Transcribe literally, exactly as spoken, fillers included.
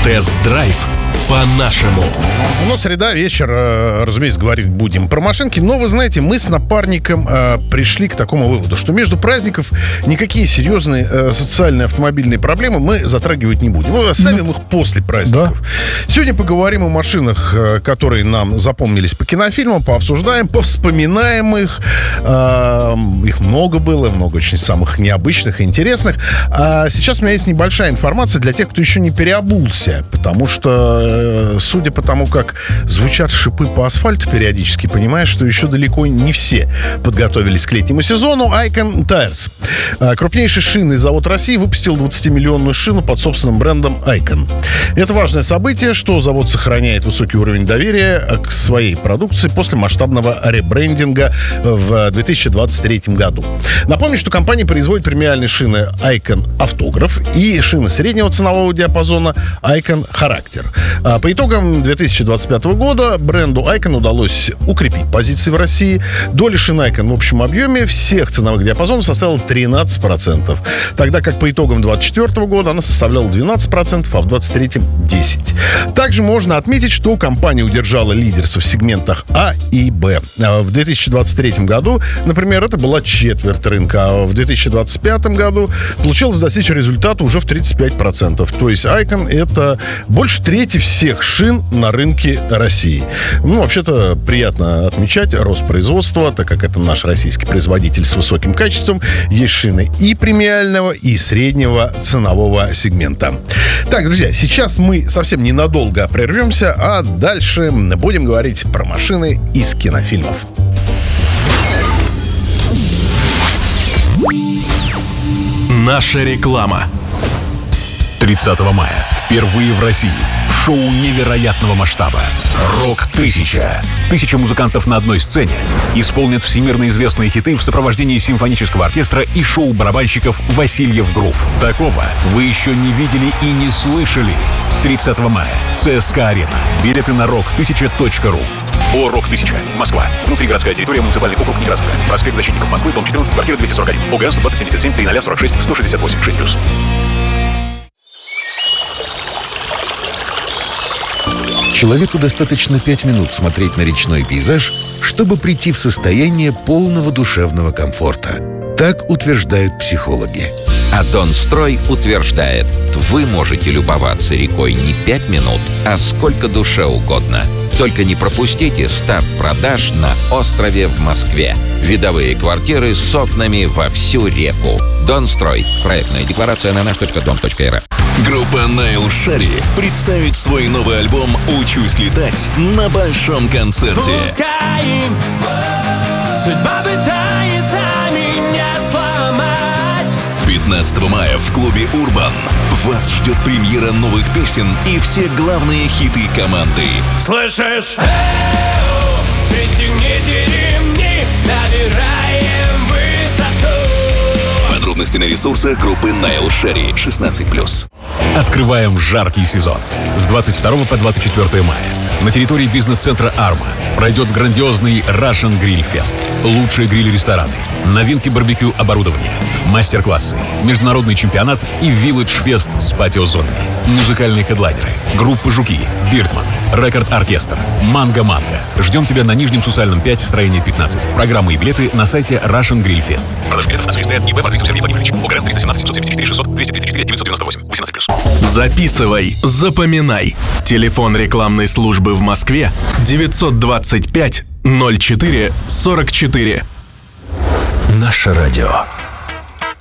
Тест-драйв по-нашему. Ну, среда, вечер, разумеется, говорить будем про машинки. Но, вы знаете, мы с напарником э, пришли к такому выводу, что между праздников никакие серьезные э, социальные автомобильные проблемы мы затрагивать не будем. Мы оставим их после праздников. Да. Сегодня поговорим о машинах, э, которые нам запомнились по кинофильмам, пообсуждаем, повспоминаем их. Э, их много было, много очень самых необычных и интересных. А сейчас у меня есть небольшая информация для тех, кто еще не переобулся, потому что судя по тому, как звучат шипы по асфальту периодически, понимаешь, что еще далеко не все подготовились к летнему сезону. Icon Tires. Крупнейший шинный завод России выпустил двадцатимиллионную шину под собственным брендом Icon. Это важное событие, что завод сохраняет высокий уровень доверия к своей продукции после масштабного ребрендинга в две тысячи двадцать третьем году. Напомню, что компания производит премиальные шины Icon Автограф и шины среднего ценового диапазона Icon Характер. По итогам две тысячи двадцать пятого года бренду Icon удалось укрепить позиции в России. Доля шин Icon в общем объеме всех ценовых диапазонов составила тринадцать процентов, тогда как по итогам двадцать четвёртого года она составляла двенадцать процентов, а в двадцать третьем — десять процентов. Также можно отметить, что компания удержала лидерство в сегментах А и Б. В две тысячи двадцать третьем году, например, это была четверть рынка, а в две тысячи двадцать пятом году получилось достичь результата уже в тридцать пять процентов. То есть Icon — это больше трети всех шин на рынке России. Ну, вообще-то, приятно отмечать рост производства, так как это наш российский производитель с высоким качеством. Есть шины и премиального, и среднего ценового сегмента. Так, друзья, сейчас мы совсем ненадолго прервемся, а дальше будем говорить про машины из кинофильмов. Наша реклама. тридцатого мая впервые в России шоу невероятного масштаба «Рок-тысяча». Тысяча музыкантов на одной сцене исполнят всемирно известные хиты в сопровождении симфонического оркестра и шоу-барабанщиков «Васильев Грув». Такого вы еще не видели и не слышали. тридцатого мая. ЦСКА-арена. Билеты на рок тысяча точка ру. О «Рок-тысяча». Москва. Внутригородская территория, муниципальный округ Некрасовка. Проспект Защитников Москвы, дом четырнадцать, квартира двести сорок один. ОГР сто двадцать семьдесят семь три ноль сорок шесть сто шестьдесят восемь шесть плюс. Человеку достаточно пять минут смотреть на речной пейзаж, чтобы прийти в состояние полного душевного комфорта. Так утверждают психологи. А Донстрой утверждает, вы можете любоваться рекой не пять минут, а сколько душе угодно. Только не пропустите старт продаж на острове в Москве. Видовые квартиры с окнами во всю реку. Донстрой. Проектная декларация на наш точка дом точка эр эф. Группа Найл Шарри представит свой новый альбом «Учусь летать» на большом концерте. Пускай судьба пытается меня сломать. пятнадцатого мая в клубе «Урбан» вас ждет премьера новых песен и все главные хиты команды. Слышишь? Пристегните ремни, набираем высоту. Подробности на ресурсах группы Найл Шарри. шестнадцать плюс. Открываем жаркий сезон. С двадцать второго по двадцать четвёртое мая на территории бизнес-центра «Арма» пройдет грандиозный Russian Grill Fest. Лучшие гриль-рестораны, новинки барбекю оборудования, мастер-классы, международный чемпионат и вилледж-фест с патио-зонами. Музыкальные хедлайнеры, группы «Жуки», «Бирдман», «Рекорд-оркестр», «Манго-манго». Ждем тебя на Нижнем Сусальном пять, строение пятнадцать. Программы и билеты на сайте Russian Grill Fest. Продажа билетов осуществляет ИБ Продвинцев Сергей Владимирович. ОГРН триста семнадцать семьсот семьдесят четыре шестьсот двести тридцать четыре девятьсот девяносто восемь восемнадцать плюс. Записывай, запоминай. Телефон рекламной службы в Москве девятьсот двадцать пять ноль четыре сорок четыре. Наше радио.